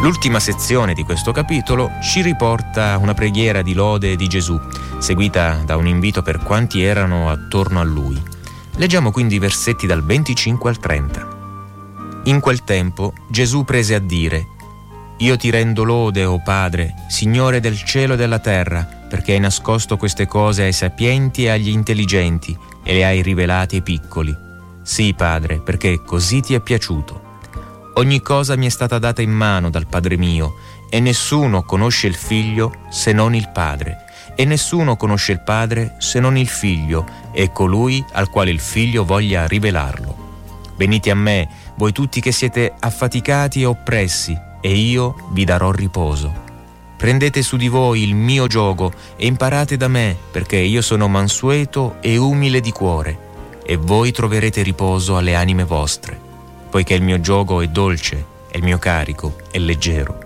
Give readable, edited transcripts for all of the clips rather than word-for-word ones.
L'ultima sezione di questo capitolo ci riporta una preghiera di lode di Gesù, seguita da un invito per quanti erano attorno a lui. Leggiamo quindi i versetti dal 25 al 30. In quel tempo Gesù prese a dire: «Io ti rendo lode, o Padre, Signore del cielo e della terra, perché hai nascosto queste cose ai sapienti e agli intelligenti e le hai rivelate ai piccoli. Sì, Padre, perché così ti è piaciuto. Ogni cosa mi è stata data in mano dal Padre mio, e nessuno conosce il Figlio se non il Padre, e nessuno conosce il Padre se non il Figlio, e colui al quale il Figlio voglia rivelarlo. Venite a me, voi tutti che siete affaticati e oppressi, e io vi darò riposo. Prendete su di voi il mio giogo e imparate da me, perché io sono mansueto e umile di cuore, e voi troverete riposo alle anime vostre, poiché il mio giogo è dolce e il mio carico è leggero».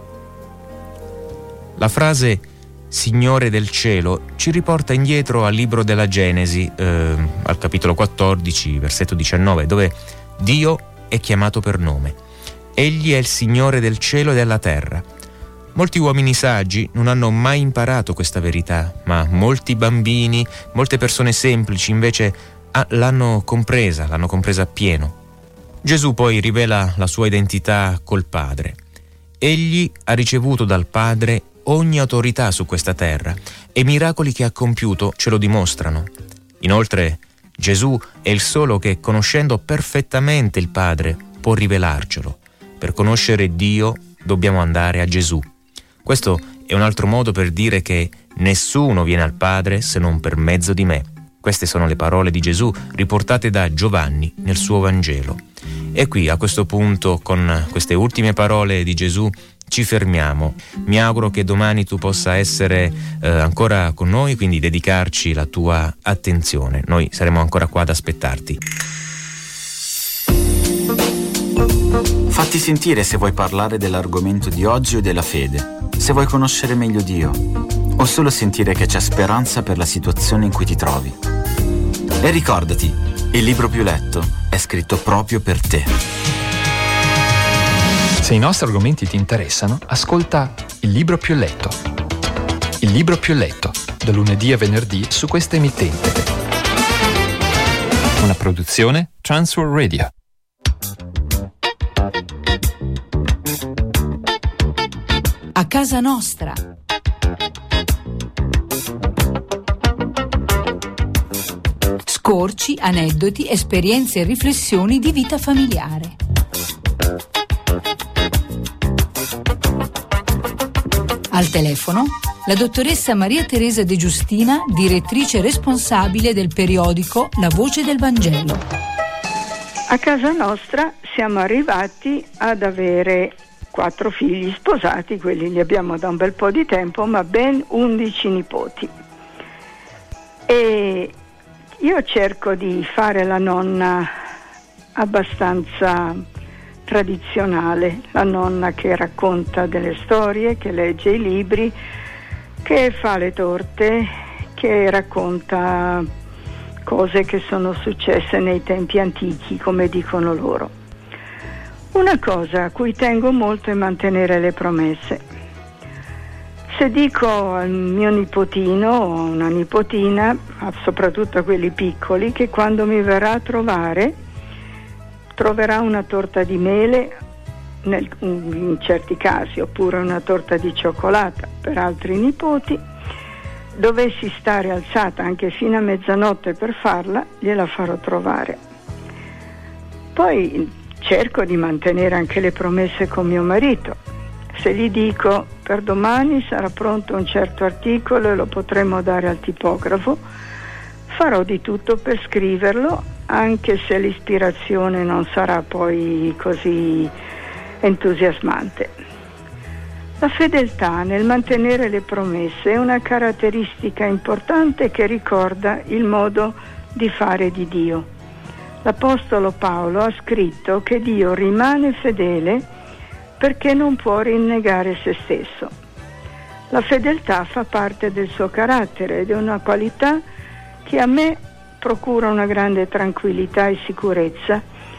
La frase Signore del cielo ci riporta indietro al libro della Genesi, al capitolo 14, versetto 19, dove Dio è chiamato per nome. Egli è il Signore del cielo e della terra. Molti uomini saggi non hanno mai imparato questa verità, ma molti bambini, molte persone semplici invece l'hanno compresa appieno. Gesù poi rivela la sua identità col Padre. Egli ha ricevuto dal Padre ogni autorità su questa terra e i miracoli che ha compiuto ce lo dimostrano. Inoltre, Gesù è il solo che, conoscendo perfettamente il Padre, può rivelarcelo. Per conoscere Dio dobbiamo andare a Gesù. Questo è un altro modo per dire che nessuno viene al Padre se non per mezzo di me. Queste sono le parole di Gesù riportate da Giovanni nel suo Vangelo. E qui, a questo punto, con queste ultime parole di Gesù, ci fermiamo. Mi auguro che domani tu possa essere ancora con noi, quindi dedicarci la tua attenzione. Noi saremo ancora qua ad aspettarti. Fatti sentire se vuoi parlare dell'argomento di oggi o della fede, se vuoi conoscere meglio Dio, o solo sentire che c'è speranza per la situazione in cui ti trovi. E ricordati, il libro più letto è scritto proprio per te. Se i nostri argomenti ti interessano, ascolta Il libro più letto. Il libro più letto, da lunedì a venerdì su questa emittente. Una produzione Transworld Radio. A casa nostra. Scorci, aneddoti, esperienze e riflessioni di vita familiare. Al telefono la dottoressa Maria Teresa De Giustina, direttrice responsabile del periodico La Voce del Vangelo. A casa nostra siamo arrivati ad avere 4 figli sposati, quelli li abbiamo da un bel po' di tempo, ma ben 11 nipoti. E io cerco di fare la nonna abbastanza tradizionale, la nonna che racconta delle storie, che legge i libri, che fa le torte, che racconta cose che sono successe nei tempi antichi, come dicono loro. Una cosa a cui tengo molto è mantenere le promesse. Se dico al mio nipotino o a una nipotina, soprattutto a quelli piccoli, che quando mi verrà a trovare troverà una torta di mele in certi casi, oppure una torta di cioccolata per altri nipoti, dovessi stare alzata anche fino a mezzanotte per farla, gliela farò trovare. Poi cerco di mantenere anche le promesse con mio marito. Se gli dico per domani sarà pronto un certo articolo e lo potremo dare al tipografo, farò di tutto per scriverlo, anche se l'ispirazione non sarà poi così entusiasmante. La fedeltà nel mantenere le promesse è una caratteristica importante che ricorda il modo di fare di Dio. L'Apostolo Paolo ha scritto che Dio rimane fedele perché non può rinnegare se stesso. La fedeltà fa parte del suo carattere ed è una qualità che a me procura una grande tranquillità e sicurezza,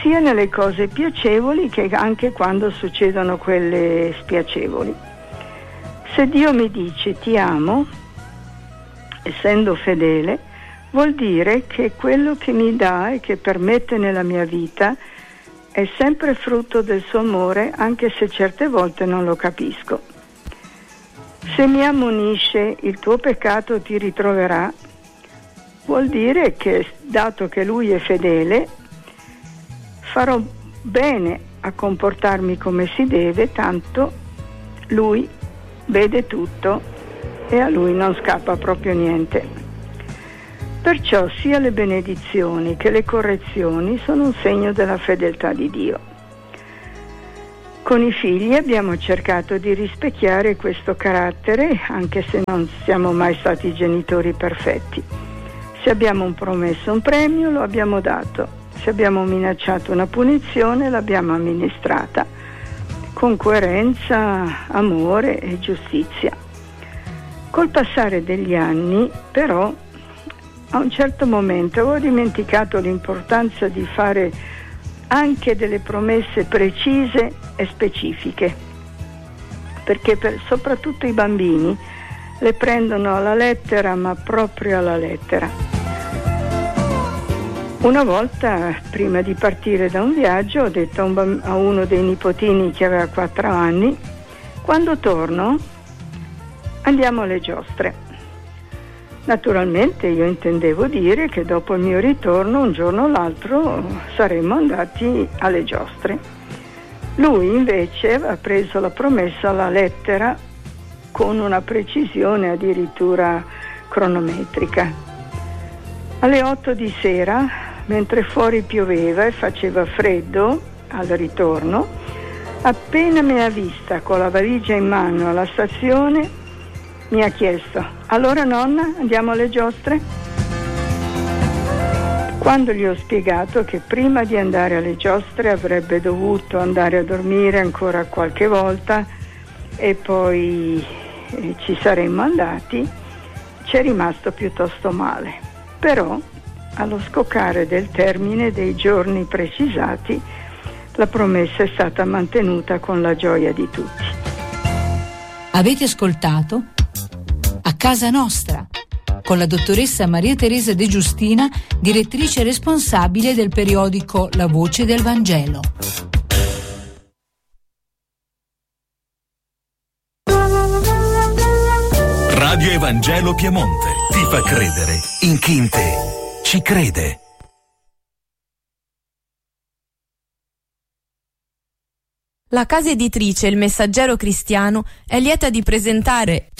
sia nelle cose piacevoli che anche quando succedono quelle spiacevoli. Se Dio mi dice ti amo, essendo fedele, vuol dire che quello che mi dà e che permette nella mia vita è sempre frutto del suo amore, anche se certe volte non lo capisco. Se mi ammonisce il tuo peccato ti ritroverà, vuol dire che, dato che lui è fedele, farò bene a comportarmi come si deve, tanto lui vede tutto e a lui non scappa proprio niente. Perciò sia le benedizioni che le correzioni sono un segno della fedeltà di Dio. Con i figli abbiamo cercato di rispecchiare questo carattere, anche se non siamo mai stati genitori perfetti. Se abbiamo promesso un premio, lo abbiamo dato. Se abbiamo minacciato una punizione, l'abbiamo amministrata con coerenza, amore e giustizia. Col passare degli anni, però, a un certo momento avevo dimenticato l'importanza di fare anche delle promesse precise e specifiche, perché soprattutto i bambini le prendono alla lettera, ma proprio alla lettera. Una volta, prima di partire da un viaggio, ho detto a uno dei nipotini che aveva 4 anni: quando torno andiamo alle giostre. Naturalmente io intendevo dire che dopo il mio ritorno, un giorno o l'altro, saremmo andati alle giostre. Lui invece aveva preso la promessa alla lettera, con una precisione addirittura cronometrica. Alle 8 di sera, mentre fuori pioveva e faceva freddo al ritorno, appena mi ha vista con la valigia in mano alla stazione, mi ha chiesto: allora nonna, andiamo alle giostre? Quando gli ho spiegato che prima di andare alle giostre avrebbe dovuto andare a dormire ancora qualche volta e poi ci saremmo andati, ci è rimasto piuttosto male. Però, allo scoccare del termine dei giorni precisati, la promessa è stata mantenuta con la gioia di tutti. Avete ascoltato A Casa Nostra con la dottoressa Maria Teresa De Giustina, direttrice responsabile del periodico La Voce del Vangelo. Radio Evangelo Piemonte ti fa credere in chi in te ci crede. La casa editrice Il Messaggero Cristiano è lieta di presentare